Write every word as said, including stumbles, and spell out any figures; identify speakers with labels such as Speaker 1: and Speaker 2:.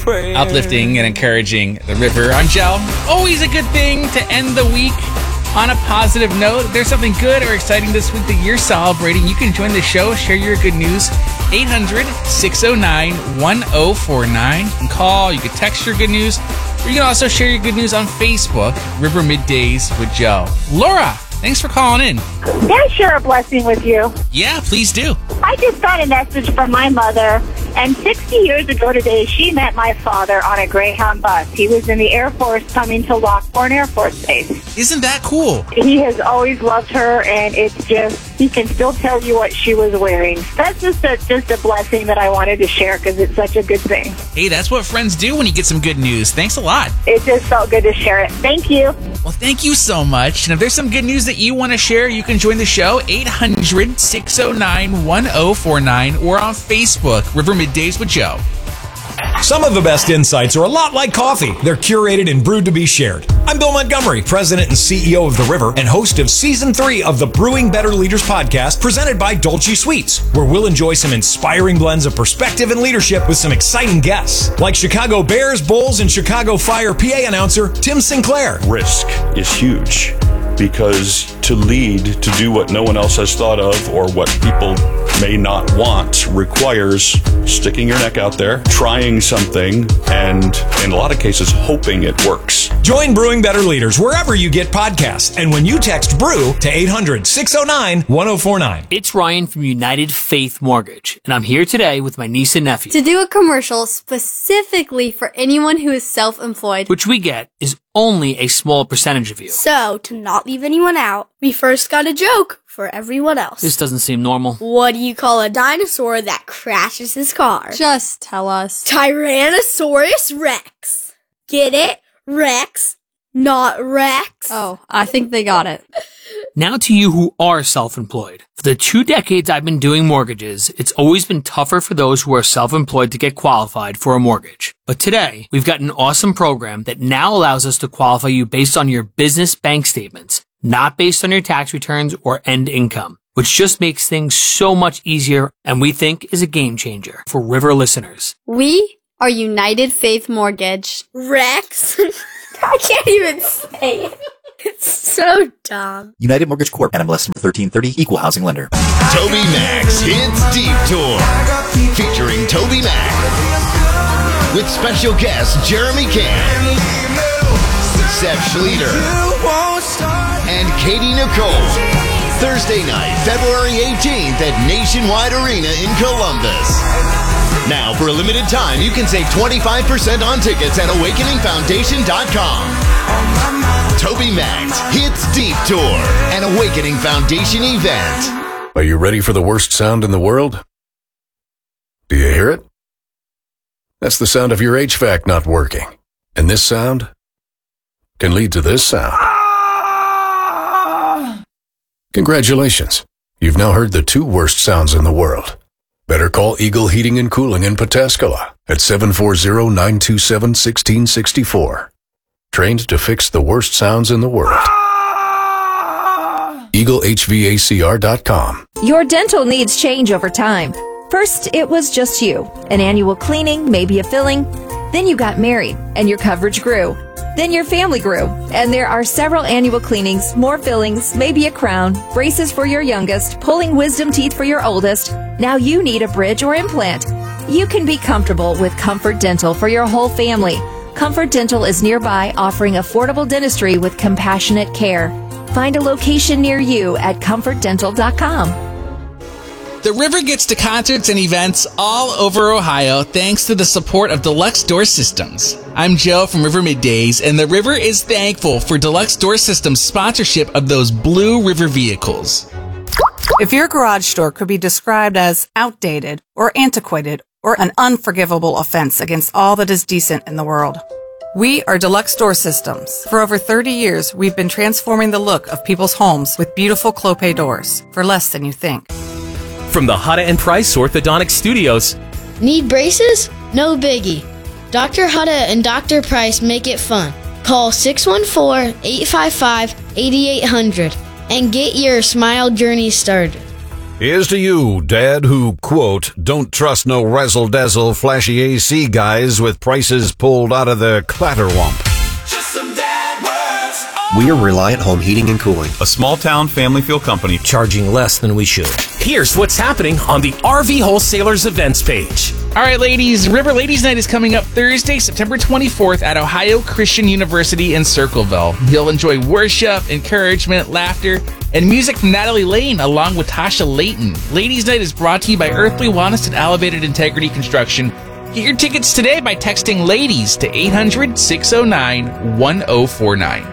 Speaker 1: uplifting and encouraging the river on Gel. Always a good thing to end the week on a positive note. If there's something good or exciting this week that you're celebrating, you can join the show, share your good news. eight hundred, six oh nine, one oh four nine. You can call, you can text your good news, or you can also share your good news on Facebook, River Middays with Joe. Laura, thanks for calling in.
Speaker 2: Can I share a blessing with you?
Speaker 1: Yeah, please do.
Speaker 2: I just got a message from my mother, and sixty years ago today, she met my father on a Greyhound bus. He was in the Air Force coming to Lockbourne Air Force Base.
Speaker 1: Isn't that cool?
Speaker 2: He has always loved her, and it's just, he can still tell you what she was wearing. That's just a, just a blessing that I wanted to share because it's such a good thing.
Speaker 1: Hey, that's what friends do when you get some good news. Thanks a lot.
Speaker 2: It just felt good to share it. Thank you.
Speaker 1: Well, thank you so much. And if there's some good news that you want to share, you can join the show, eight hundred, six oh nine, one oh four nine, or on Facebook, River Middays with Joe.
Speaker 3: Some of the best insights are a lot like coffee. They're curated and brewed to be shared. I'm Bill Montgomery, President and C E O of The River and host of Season three of the Brewing Better Leaders podcast presented by Dolce Sweets, where we'll enjoy some inspiring blends of perspective and leadership with some exciting guests, like Chicago Bears, Bulls, and Chicago Fire P A announcer Tim Sinclair.
Speaker 4: Risk is huge because to lead, to do what no one else has thought of or what people may not want requires sticking your neck out there, trying something, and in a lot of cases, hoping it works.
Speaker 3: Join Brewing Better Leaders wherever you get podcasts. And when you text BREW to eight hundred, six oh nine, one oh four nine.
Speaker 5: It's Ryan from United Faith Mortgage, and I'm here today with my niece and nephew.
Speaker 6: To do a commercial specifically for anyone who is self-employed,
Speaker 5: which we get is only a small percentage of you.
Speaker 6: So, to not leave anyone out, we first got a joke for everyone else.
Speaker 5: This doesn't seem normal.
Speaker 6: What do you call a dinosaur that crashes his car?
Speaker 7: Just tell us.
Speaker 6: Tyrannosaurus Rex. Get it? Rex, not Rex.
Speaker 7: Oh, I think they got it.
Speaker 5: Now to you who are self-employed. For the two decades I've been doing mortgages, it's always been tougher for those who are self-employed to get qualified for a mortgage. But today, we've got an awesome program that now allows us to qualify you based on your business bank statements, not based on your tax returns or end income, which just makes things so much easier and we think is a game changer for River listeners.
Speaker 7: We are United Faith Mortgage.
Speaker 6: Rex? I can't even say it. It's so dumb.
Speaker 8: United Mortgage Corp. N M L S number thirteen thirty, Equal Housing Lender.
Speaker 9: Toby Mac's Hits Deep Tour, featuring Toby Mac, with special guests Jeremy Camp, Seth Schleter, and Katie Nicole. Thursday night, February eighteenth at Nationwide Arena in Columbus. Now, for a limited time, you can save twenty-five percent on tickets at awakening foundation dot com. Toby Mac's Hits Deep Tour, an Awakening Foundation event.
Speaker 10: Are you ready for the worst sound in the world? Do you hear it? That's the sound of your H V A C not working. And this sound can lead to this sound. Congratulations. You've now heard the two worst sounds in the world. Better call Eagle Heating and Cooling in Pataskala at seven four zero, nine two seven, one six six four. Trained to fix the worst sounds in the world. Eagle H V A C R dot com.
Speaker 11: Your dental needs change over time. First, it was just you. An annual cleaning, maybe a filling. Then you got married, and your coverage grew. Then your family grew, and there are several annual cleanings, more fillings, maybe a crown, braces for your youngest, pulling wisdom teeth for your oldest. Now you need a bridge or implant. You can be comfortable with Comfort Dental for your whole family. Comfort Dental is nearby, offering affordable dentistry with compassionate care. Find a location near you at comfort dental dot com.
Speaker 1: The River gets to concerts and events all over Ohio thanks to the support of Deluxe Door Systems. I'm Joe from River Middays, and the River is thankful for Deluxe Door Systems' sponsorship of those blue River vehicles.
Speaker 12: If your garage door could be described as outdated or antiquated or an unforgivable offense against all that is decent in the world, we are Deluxe Door Systems. For over thirty years, we've been transforming the look of people's homes with beautiful Clopay doors for less than you think.
Speaker 13: From the Hutta and Price Orthodontic Studios.
Speaker 14: Need braces? No biggie. Doctor Hutta and Doctor Price make it fun. Call six one four, eight five five, eight eight zero zero and get your smile journey started.
Speaker 15: Here's to you, Dad, who, quote, don't trust no razzle-dazzle flashy A C guys with prices pulled out of their clatterwump.
Speaker 16: We are Reliant Home Heating and Cooling,
Speaker 17: a small-town family feel company
Speaker 16: charging less than we should.
Speaker 13: Here's what's happening on the R V Wholesalers events page.
Speaker 1: All right, ladies, River Ladies Night is coming up Thursday, September twenty-fourth at Ohio Christian University in Circleville. You'll enjoy worship, encouragement, laughter, and music from Natalie Lane along with Tasha Layton. Ladies Night is brought to you by Earthly Wellness and Elevated Integrity Construction. Get your tickets today by texting LADIES to eight hundred, six oh nine, one oh four nine.